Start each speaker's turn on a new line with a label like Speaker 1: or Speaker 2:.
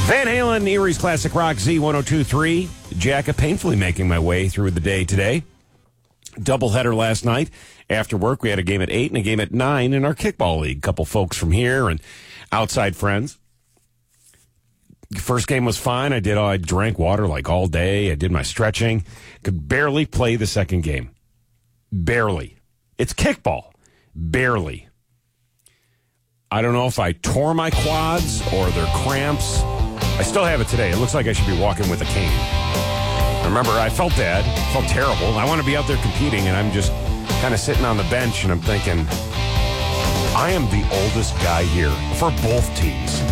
Speaker 1: Van Halen, Erie's Classic Rock Z1023. Jacka, painfully making my way through the day today. Doubleheader last night. After work, we had a game at 8 and a game at 9 in our kickball league. Couple folks from here and outside friends. First game was fine. I drank water like all day. I did my stretching. Could barely play the second game. Barely. It's kickball. Barely. I don't know if I tore my quads or they're cramps. I still have it today. It looks like I should be walking with a cane. Remember, I felt bad, felt terrible. I want to be out there competing, and I'm just kind of sitting on the bench, and I'm thinking, I am the oldest guy here for both teams.